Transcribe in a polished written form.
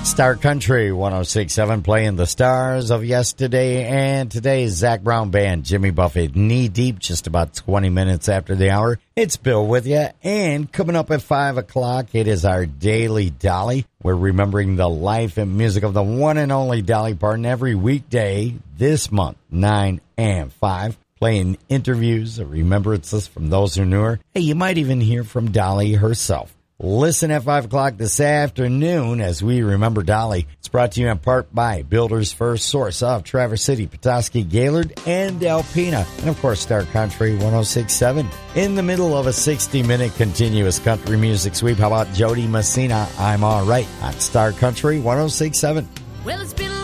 Star Country 106.7 playing the stars of yesterday and today's Zac Brown Band. Jimmy Buffett, Knee Deep, just about 20 minutes after the hour. It's Bill with you, and coming up at 5 o'clock, it is our Daily Dolly. We're remembering the life and music of the one and only Dolly Parton every weekday this month, 9 and 5. Playing interviews, remembrances from those who knew her. Hey, you might even hear from Dolly herself. Listen at 5 o'clock this afternoon as we remember Dolly. It's brought to you in part by Builder's First Source of Traverse City, Petoskey, Gaylord, and Alpena. And, of course, Star Country 106.7. In the middle of a 60-minute continuous country music sweep, how about Jody Messina, I'm All Right, on Star Country 106.7. Well, it's been